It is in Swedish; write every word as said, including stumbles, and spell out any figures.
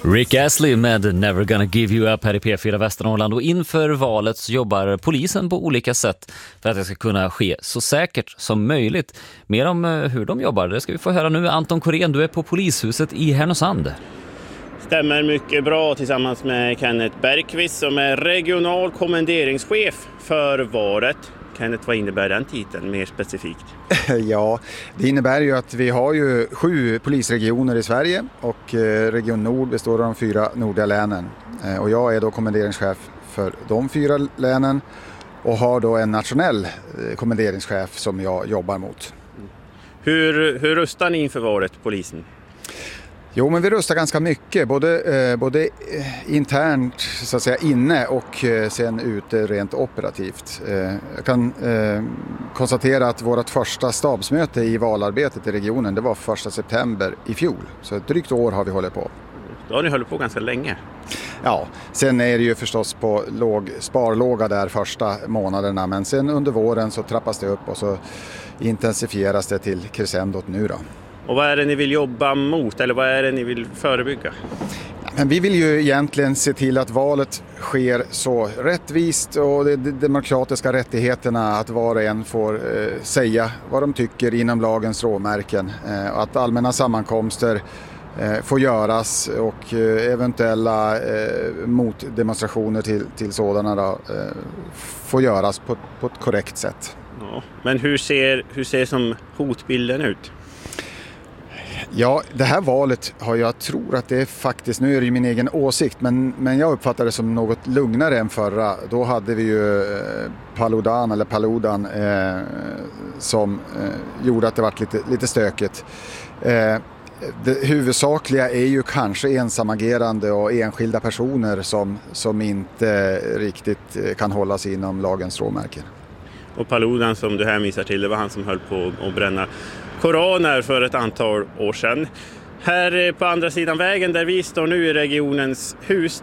Rick Astley med Never Gonna Give You Up här i P fyra Västernorrland, och inför valet så jobbar polisen på olika sätt för att det ska kunna ske så säkert som möjligt. Mer om hur de jobbar, det ska vi få höra nu. Anton Korén, du är på polishuset i Härnösand. Stämmer mycket bra, tillsammans med Kenneth Bergqvist som är regional kommenderingschef för varet. Kenneth, vad innebär den titeln mer specifikt? Ja, det innebär ju att vi har ju sju polisregioner i Sverige och Region Nord består av de fyra nordliga länen. Och jag är då kommenderingschef för de fyra länen och har då en nationell kommenderingschef som jag jobbar mot. Hur, hur rustar ni inför varet, polisen? Jo, men vi rustar ganska mycket, både, eh, både internt så att säga inne och eh, sen ute rent operativt. Eh, jag kan eh, konstatera att vårt första stabsmöte i valarbetet i regionen, det var första september i fjol. Så ett drygt år har vi hållit på. Då har ni hållit på ganska länge. Ja, sen är det ju förstås på låg, sparlåga där första månaderna, men sen under våren så trappas det upp och så intensifieras det till crescendot nu då. Och vad är det ni vill jobba mot, eller vad är det ni vill förebygga? Men vi vill ju egentligen se till att valet sker så rättvist och de demokratiska rättigheterna att var och en får eh, säga vad de tycker inom lagens råmärken. Eh, att allmänna sammankomster eh, får göras och eh, eventuella eh, motdemonstrationer till, till sådana då, eh, får göras på, på ett korrekt sätt. Ja, men hur ser, hur ser som hotbilden ut? Ja, det här valet har jag tror att det är faktiskt, nu är det ju min egen åsikt, men, men jag uppfattar det som något lugnare än förra. Då hade vi ju eh, Paludan eller Paludan eh, som eh, gjorde att det var lite, lite stökigt. Eh, det huvudsakliga är ju kanske ensamagerande och enskilda personer som, som inte riktigt kan hålla sig inom lagens råmärken. Och Paludan som du hänvisar till, det var han som höll på att bränna koraner för ett antal år sedan. Här på andra sidan vägen där vi står nu i regionens hus,